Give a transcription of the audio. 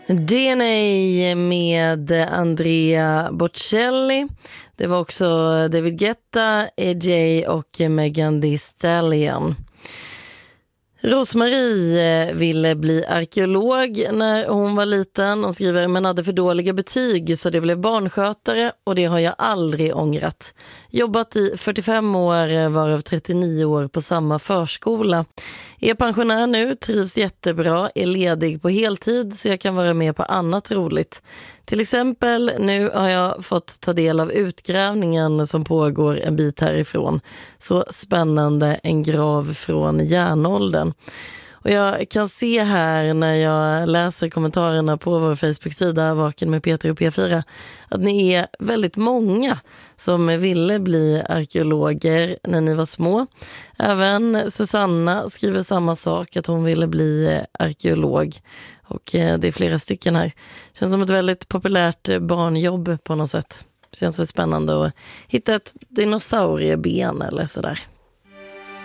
DNA med Andrea Bocelli. Det var också David Guetta, EJ och Megan Thee Stallion. Rosmarie ville bli arkeolog när hon var liten. Hon skriver, men hade för dåliga betyg så det blev barnskötare och det har jag aldrig ångrat. Jobbat i 45 år, varav 39 år på samma förskola. Är pensionär nu, trivs jättebra, är ledig på heltid så jag kan vara med på annat roligt. Till exempel nu har jag fått ta del av utgrävningen som pågår en bit härifrån. Så spännande, en grav från järnåldern. Och jag kan se här när jag läser kommentarerna på vår Facebook-sida Vaken med Peter och P4 att ni är väldigt många som ville bli arkeologer när ni var små. Även Susanna skriver samma sak, att hon ville bli arkeolog. Och det är flera stycken här. Känns som ett väldigt populärt barnjobb på något sätt. Känns väl spännande att hitta ett dinosaurieben eller sådär.